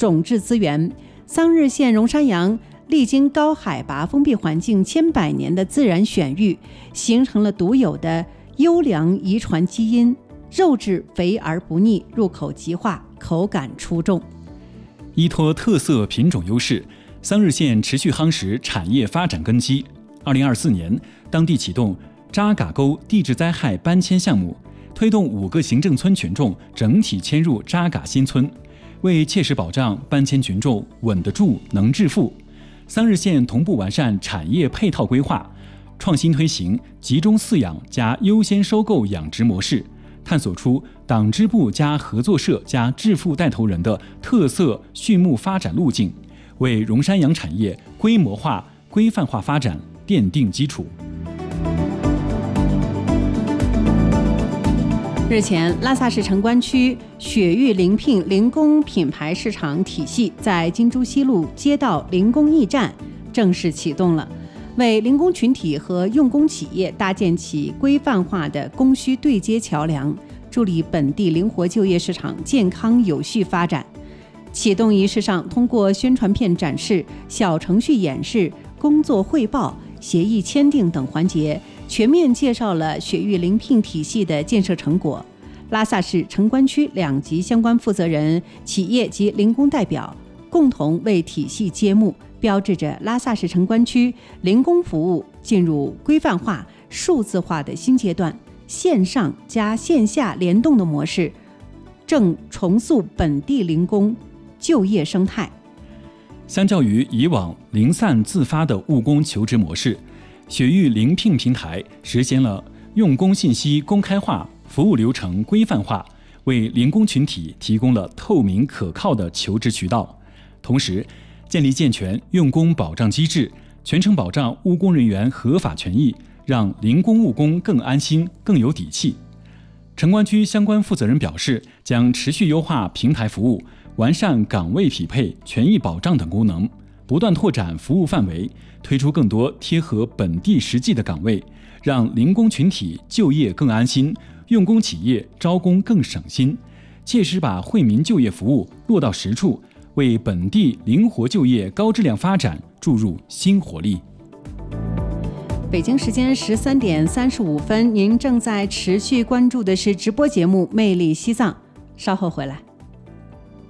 种质资源。桑日县荣山阳历经高海拔封闭环境千百年的自然选育，形成了独有的优良遗传基因，肉质肥而不腻，入口即化，口感出众。 依托特色品种优势，桑日县持续夯实产业发展根基。2024年，当地启动扎嘎沟地质灾害搬迁项目，推动5个行政村群众整体迁入扎嘎新村，为切实保障搬迁群众稳得住、能致富。桑日县同步完善产业配套规划，创新推行集中饲养加优先收购养殖模式，探索出党支部加合作社加致富带头人的特色畜牧发展路径，为荣山羊产业规模化、规范化发展奠定基础。 日前，拉萨市城关区雪域灵聘零工品牌市场体系在金珠西路街道零工驿站正式启动了，为零工群体和用工企业搭建起规范化的供需对接桥梁，助力本地灵活就业市场健康有序发展。启动仪式上，通过宣传片展示、小程序演示、工作汇报、协议签订等环节，全面介绍了雪域灵聘体系的建设成果。拉萨市城关区2级相关负责人、企业及零工代表共同为体系揭幕，标志着拉萨市城关区零工服务进入规范化、数字化的新阶段，线上加线下联动的模式，正重塑本地零工就业生态。 相较于以往零散自发的务工求职模式，雪域零聘平台实现了用工信息公开化、服务流程规范化，为零工群体提供了透明可靠的求职渠道。同时，建立健全用工保障机制，全程保障务工人员合法权益，让零工务工更安心、更有底气。城关区相关负责人表示，将持续优化平台服务，完善岗位匹配、权益保障等功能，不断拓展服务范围，推出更多贴合本地实际的岗位，让零工群体就业更安心，用工企业招工更省心，切实把惠民就业服务落到实处，为本地灵活就业高质量发展注入新活力。 北京时间13点35分，您正在持续关注的是直播节目《魅力西藏》，稍后回来。